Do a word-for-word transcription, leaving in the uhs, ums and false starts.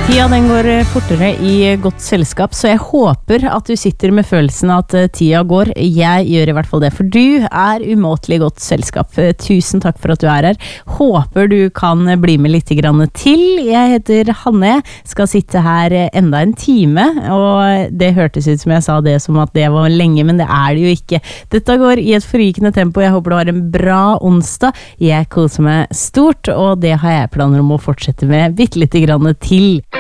Tida den går fortere i godt selskap, så jeg håper at du sitter med følelsen at tida går. Jeg gjør i hvert fall det, for du er umåtelig godt selskap. Tusen takk for at du er her. Håper du kan bli med litt grann til. Jeg heter Hanne, skal sitte her enda en time, og det hørtes ut som jeg sa det som at det var lenge, men det er det jo ikke. Dette går i et forrykende tempo. Jeg håper du har en bra onsdag. Jeg koser meg stort, og det har jeg planer om å fortsette med bitte litt grann til.